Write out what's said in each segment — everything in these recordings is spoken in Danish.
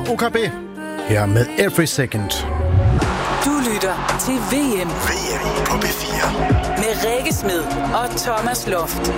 OKB her med Every Second. Du lytter til VM på P4 med Rikke Smed og Thomas Loft.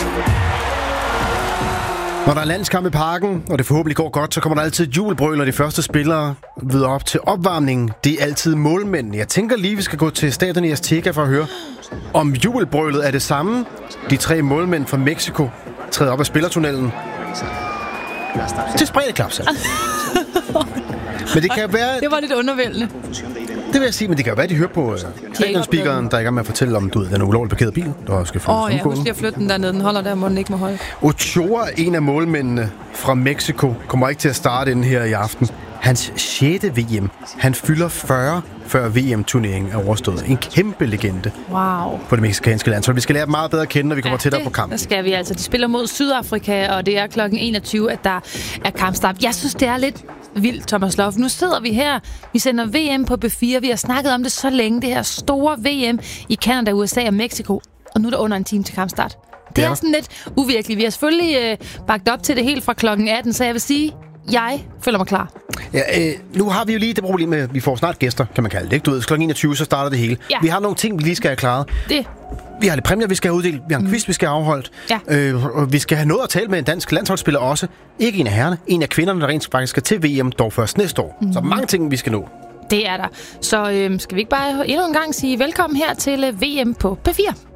Når der er landskamp i parken, og det forhåbentlig går godt, så kommer der altid jubelbrøl, når de første spillere videre op til opvarmningen. Det er altid målmænd. Jeg tænker lige, vi skal gå til Stadion i Azteca for at høre, om jubelbrølet er det samme. De 3 målmænd fra Mexico træder op af spillertunnelen til spredteklaps. Men det kan være... Det var lidt undervældende. Det vil jeg sige, men det kan jo være, at de hører på stadionspeakeren, der er i gang med at fortælle om, du ved, den ulovligt parkerede bil, der skal flyttes ja, husk lige at flytte den dernede. Den holder der, hvor den ikke må holde. Ochoa, en af målmændene fra Mexico, kommer ikke til at starte den her i aften. Hans 6. VM. Han fylder 40, før VM-turneringen er overstået. En kæmpe legende på det mexicanske land. Så vi skal lære dem meget bedre at kende, når vi kommer tættere på kampen. Det skal vi altså. De spiller mod Sydafrika, og det er kl. 21, at der er kampstart. Jeg synes, det er lidt vildt, Thomas Loft. Nu sidder vi her. Vi sender VM på B4. Vi har snakket om det så længe. Det her store VM i Canada, USA og Mexico. Og nu er der under en time til kampstart. Det er sådan lidt uvirkeligt. Vi har selvfølgelig bagt op til det helt fra kl. 18, så jeg vil sige, jeg føler mig klar. Ja, nu har vi jo lige det problem med, at vi får snart gæster, kan man kalde det. Ikke? Du ved, kl. 21, så starter det hele. Ja. Vi har nogle ting, vi lige skal have klaret. Vi har lidt præmier, vi skal have uddelt. Vi har en quiz, vi skal have afholdt. Ja. Og vi skal have noget at tale med en dansk landsholdsspiller også. Ikke en af herrerne, en af kvinderne, der rent faktisk skal til VM, dog først næste år. Så mange ting, vi skal nå. Det er der. Så skal vi ikke bare endnu en gang sige velkommen her til VM på P4.